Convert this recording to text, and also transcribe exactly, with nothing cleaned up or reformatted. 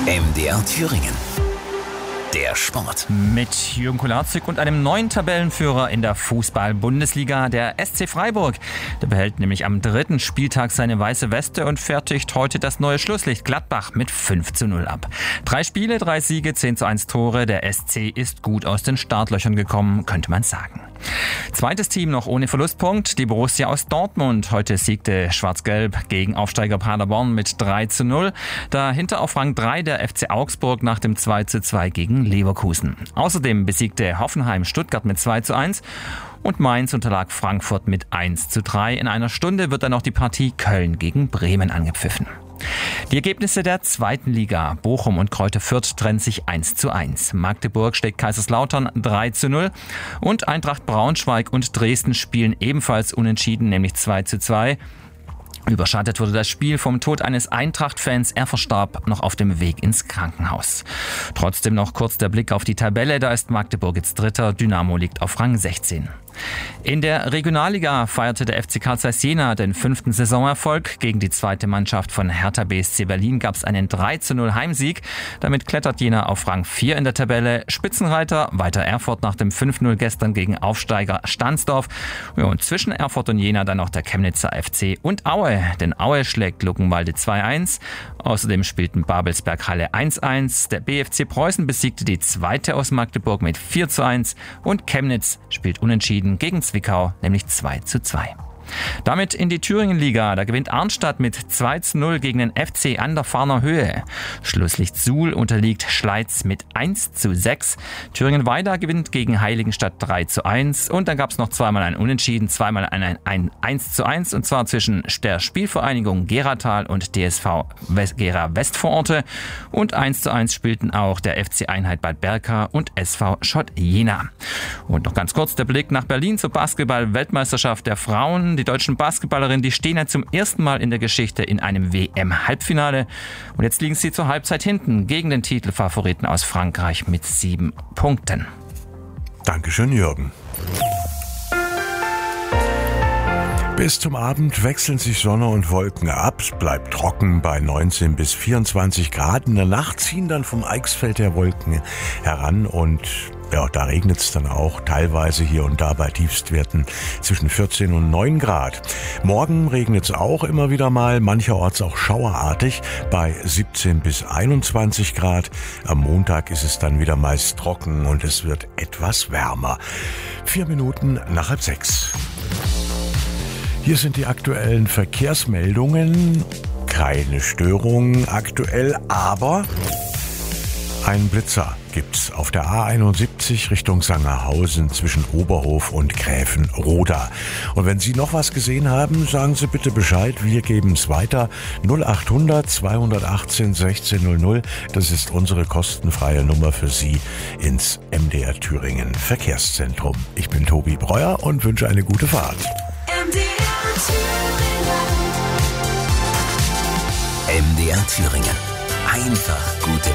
M D R Thüringen. Der Sport. Mit Jürgen Kularzig und einem neuen Tabellenführer in der Fußball-Bundesliga, der S C Freiburg. Der behält nämlich am dritten Spieltag seine weiße Weste und fertigt heute das neue Schlusslicht Gladbach mit fünf zu null ab. Drei Spiele, drei Siege, zehn zu eins Tore. Der S C ist gut aus den Startlöchern gekommen, könnte man sagen. Zweites Team noch ohne Verlustpunkt, die Borussia aus Dortmund. Heute siegte Schwarz-Gelb gegen Aufsteiger Paderborn mit drei zu null. Dahinter auf Rang drei der F C Augsburg nach dem zwei zu zwei gegen Leverkusen. Außerdem besiegte Hoffenheim Stuttgart mit zwei zu eins und Mainz unterlag Frankfurt mit eins zu drei. In einer Stunde wird dann noch die Partie Köln gegen Bremen angepfiffen. Die Ergebnisse der zweiten Liga. Bochum und Greuther Fürth trennen sich eins zu eins. Magdeburg schlägt Kaiserslautern drei zu null. Und Eintracht Braunschweig und Dresden spielen ebenfalls unentschieden, nämlich zwei zu zwei. Überschattet wurde das Spiel vom Tod eines Eintracht-Fans. Er verstarb noch auf dem Weg ins Krankenhaus. Trotzdem noch kurz der Blick auf die Tabelle. Da ist Magdeburg jetzt Dritter. Dynamo liegt auf Rang sechzehn. In der Regionalliga feierte der F C Carl Zeiss Jena den fünften Saisonerfolg. Gegen die zweite Mannschaft von Hertha B S C Berlin gab es einen drei zu null Heimsieg. Damit klettert Jena auf Rang vier in der Tabelle. Spitzenreiter weiter Erfurt nach dem fünf null gestern gegen Aufsteiger Stahnsdorf. Ja, und zwischen Erfurt und Jena dann noch der Chemnitzer F C und Aue. Denn Aue schlägt Luckenwalde zwei eins. Außerdem spielten Babelsberg Halle eins eins. Der B F C Preußen besiegte die zweite aus Magdeburg mit vier zu eins. Und Chemnitz spielt unentschieden gegen Zwickau, nämlich zwei zu zwei. Damit in die Thüringen-Liga. Da gewinnt Arnstadt mit zwei zu null gegen den F C an der Farner Höhe. Schlusslicht Suhl unterliegt Schleiz mit eins zu sechs. Thüringen-Weida gewinnt gegen Heiligenstadt drei zu eins. Und dann gab es noch zweimal ein Unentschieden, zweimal ein, ein eins zu eins. Und zwar zwischen der Spielvereinigung Geratal und D S V West, Gera Westvororte. Und eins zu eins spielten auch der F C Einheit Bad Berka und S V Schott Jena. Und noch ganz kurz der Blick nach Berlin zur Basketball-Weltmeisterschaft der Frauen. Die deutschen Basketballerinnen, die stehen ja zum ersten Mal in der Geschichte in einem W M-Halbfinale. Und jetzt liegen sie zur Halbzeit hinten gegen den Titelfavoriten aus Frankreich mit sieben Punkten. Dankeschön, Jürgen. Bis zum Abend wechseln sich Sonne und Wolken ab. Es bleibt trocken bei neunzehn bis vierundzwanzig Grad. In der Nacht ziehen dann vom Eichsfeld der Wolken heran und ja, da regnet es dann auch teilweise hier und da bei Tiefstwerten zwischen vierzehn und neun Grad. Morgen regnet es auch immer wieder mal, mancherorts auch schauerartig bei siebzehn bis einundzwanzig Grad. Am Montag ist es dann wieder meist trocken und es wird etwas wärmer. Vier Minuten nach halb sechs. Hier sind die aktuellen Verkehrsmeldungen. Keine Störungen aktuell, aber ein Blitzer gibt's auf der A einundsiebzig Richtung Sangerhausen zwischen Oberhof und Gräfenroda. Und wenn Sie noch was gesehen haben, sagen Sie bitte Bescheid. Wir geben es weiter. null acht hundert zweihundertachtzehn sechzehn null null. Das ist unsere kostenfreie Nummer für Sie ins M D R Thüringen Verkehrszentrum. Ich bin Tobi Breuer und wünsche eine gute Fahrt. M D R Thüringen. M D R Thüringen. Einfach gute